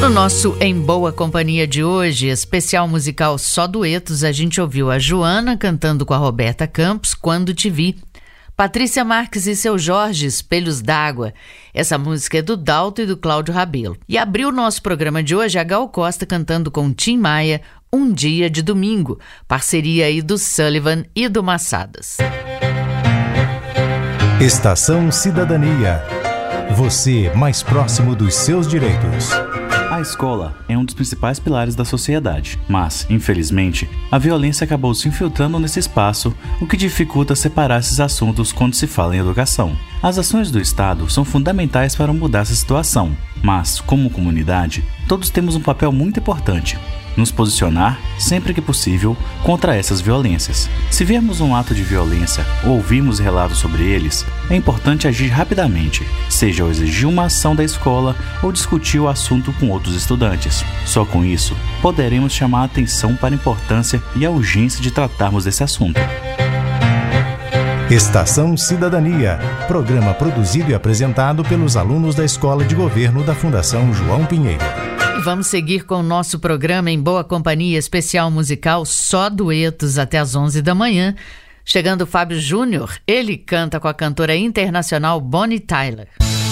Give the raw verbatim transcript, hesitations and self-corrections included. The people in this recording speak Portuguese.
No nosso Em Boa Companhia de hoje, especial musical Só Duetos, a gente ouviu a Joana cantando com a Roberta Campos, Quando Te Vi. Patrícia Marques e seu Jorge, Espelhos d'Água. Essa música é do Dalto e do Cláudio Rabelo. E abriu o nosso programa de hoje a Gal Costa cantando com Tim Maia, Um Dia de Domingo, parceria aí do Sullivan e do Massadas. Estação Cidadania. Você mais próximo dos seus direitos. A escola é um dos principais pilares da sociedade, mas, infelizmente, a violência acabou se infiltrando nesse espaço, o que dificulta separar esses assuntos quando se fala em educação. As ações do Estado são fundamentais para mudar essa situação, mas, como comunidade, todos temos um papel muito importante: nos posicionar, sempre que possível, contra essas violências. Se vemos um ato de violência ou ouvirmos relatos sobre eles, é importante agir rapidamente, seja ao exigir uma ação da escola ou discutir o assunto com outros estudantes. Só com isso, poderemos chamar a atenção para a importância e a urgência de tratarmos desse assunto. Estação Cidadania, programa produzido e apresentado pelos alunos da Escola de Governo da Fundação João Pinheiro. E vamos seguir com o nosso programa Em Boa Companhia, especial musical Só Duetos, até às onze da manhã. Chegando o Fábio Júnior, ele canta com a cantora internacional Bonnie Tyler.